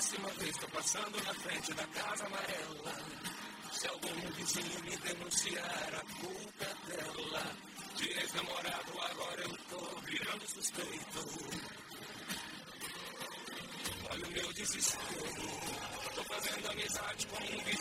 próxima vez tô passando na frente da casa amarela. Se algum vizinho me denunciar, a culpa é dela. De ex-namorado agora eu tô virando suspeito. Olha o meu desespero. Tô fazendo amizade com um vizinho.